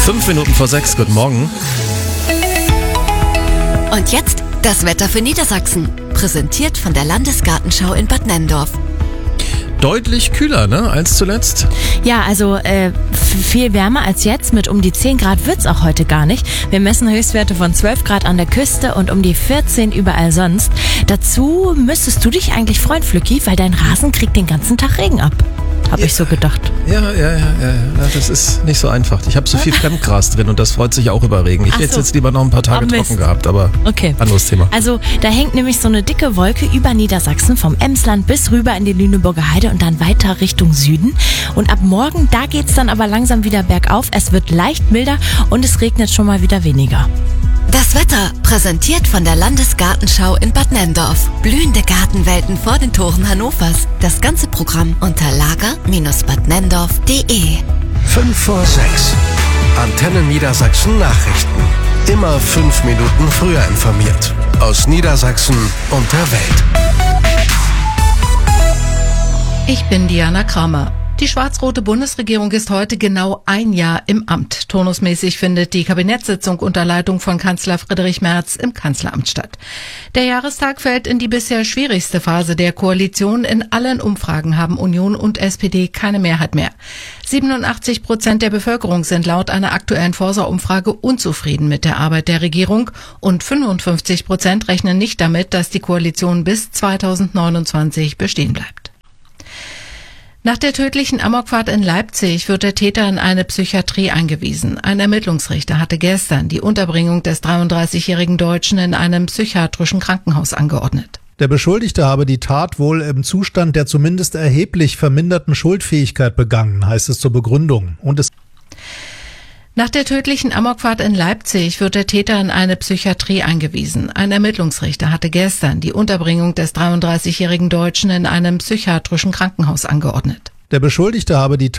5:05, guten Morgen. Und jetzt das Wetter für Niedersachsen. Präsentiert von der Landesgartenschau in Bad Nenndorf. Deutlich kühler, ne, als zuletzt? Ja, also viel wärmer als jetzt. Mit um die 10 Grad wird's auch heute gar nicht. Wir messen Höchstwerte von 12 Grad an der Küste und um die 14 überall sonst. Dazu müsstest du dich eigentlich freuen, Flücki, weil dein Rasen kriegt den ganzen Tag Regen ab. Habe ich so gedacht. Ja, das ist nicht so einfach. Ich habe so viel Fremdgras drin und das freut sich auch über Regen. Ich hätte es jetzt lieber noch ein paar Tage trocken gehabt, aber okay. Anderes Thema. Also da hängt nämlich so eine dicke Wolke über Niedersachsen vom Emsland bis rüber in die Lüneburger Heide und dann weiter Richtung Süden. Und ab morgen, da geht's dann aber langsam wieder bergauf. Es wird leicht milder und es regnet schon mal wieder weniger. Das Wetter präsentiert von der Landesgartenschau in Bad Nenndorf. Blühende Gartenwelten vor den Toren Hannovers. Das ganze Programm unter lager-badnenndorf.de. 5:06. Antenne Niedersachsen Nachrichten. Immer 5 Minuten früher informiert. Aus Niedersachsen und der Welt. Ich bin Diana Kramer. Die schwarz-rote Bundesregierung ist heute genau ein Jahr im Amt. Turnusmäßig findet die Kabinettssitzung unter Leitung von Kanzler Friedrich Merz im Kanzleramt statt. Der Jahrestag fällt in die bisher schwierigste Phase der Koalition. In allen Umfragen haben Union und SPD keine Mehrheit mehr. 87% der Bevölkerung sind laut einer aktuellen Forsa-Umfrage unzufrieden mit der Arbeit der Regierung und 55% rechnen nicht damit, dass die Koalition bis 2029 bestehen bleibt. Nach der tödlichen Amokfahrt in Leipzig wird der Täter in eine Psychiatrie eingewiesen. Ein Ermittlungsrichter hatte gestern die Unterbringung des 33-jährigen Deutschen in einem psychiatrischen Krankenhaus angeordnet. Der Beschuldigte habe die Tat wohl im Zustand der zumindest erheblich verminderten Schuldfähigkeit begangen, heißt es zur Begründung. Nach der tödlichen Amokfahrt in Leipzig wird der Täter in eine Psychiatrie eingewiesen. Ein Ermittlungsrichter hatte gestern die Unterbringung des 33-jährigen Deutschen in einem psychiatrischen Krankenhaus angeordnet. Der Beschuldigte habe die